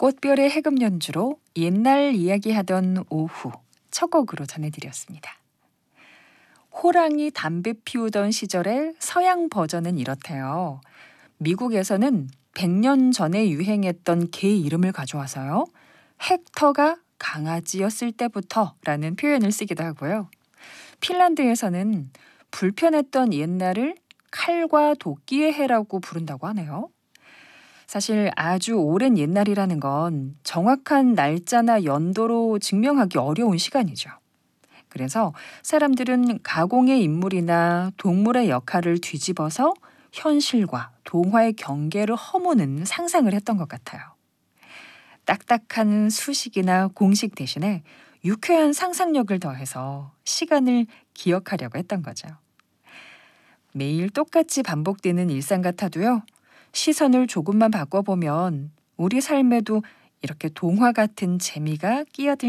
꽃별의 해금 연주로 옛날 이야기하던 오후 첫 곡으로 전해드렸습니다. 호랑이 담배 피우던 시절의 서양 버전은 이렇대요. 미국에서는 100년 전에 유행했던 개 이름을 가져와서요. 헥터가 강아지였을 때부터 라는 표현을 쓰기도 하고요. 핀란드에서는 불편했던 옛날을 칼과 도끼의 해라고 부른다고 하네요. 사실 아주 오랜 옛날이라는 건 정확한 날짜나 연도로 증명하기 어려운 시간이죠. 그래서 사람들은 가공의 인물이나 동물의 역할을 뒤집어서 현실과 동화의 경계를 허무는 상상을 했던 것 같아요. 딱딱한 수식이나 공식 대신에 유쾌한 상상력을 더해서 시간을 기억하려고 했던 거죠. 매일 똑같이 반복되는 일상 같아도요. 시선을 조금만 바꿔보면 우리 삶에도 이렇게 동화 같은 재미가 끼어들